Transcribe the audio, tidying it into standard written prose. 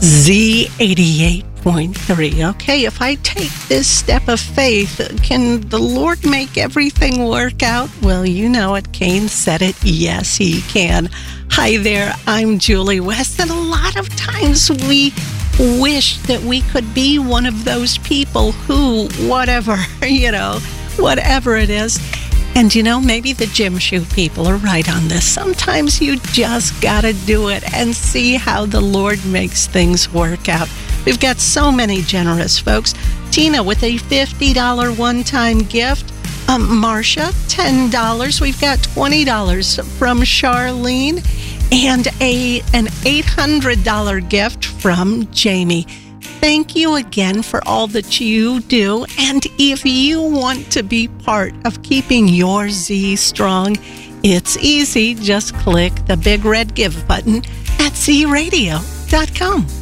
Z88.3. Okay, if I take this step of faith, can the Lord make everything work out? Well, you know it. Cain said it. Yes, he can. Hi there, I'm Julie West, and a lot of times we wish that we could be one of those people who, whatever it is. And maybe the gym shoe people are right on this. Sometimes you just gotta do it and see how the Lord makes things work out. We've got so many generous folks. Tina with a $50 one-time gift. Marcia, $10. We've got $20 from Charlene. And an $800 gift from Jamie. Thank you again for all that you do. And if you want to be part of keeping your Z strong, it's easy. Just click the big red give button at zradio.com.